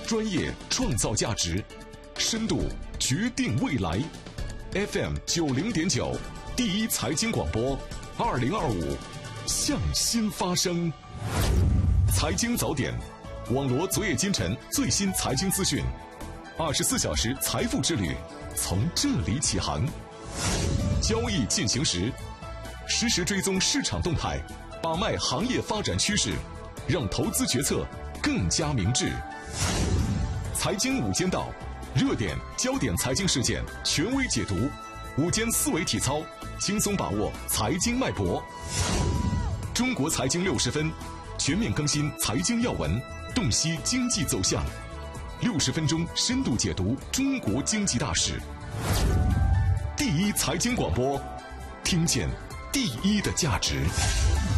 专业创造价值，深度决定未来。FM 90.9，第一财经广播，2025，向新发声。财经早点，网罗昨夜今晨最新财经资讯，24小时财富之旅从这里起航。交易进行时，实时追踪市场动态，把脉行业发展趋势，让投资决策更加明智。财经午间道，热点焦点财经事件权威解读，午间思维体操，轻松把握财经脉搏。中国财经60分，全面更新财经要闻，洞悉经济走向。60分钟深度解读中国经济大事。第一财经广播，听见第一的价值。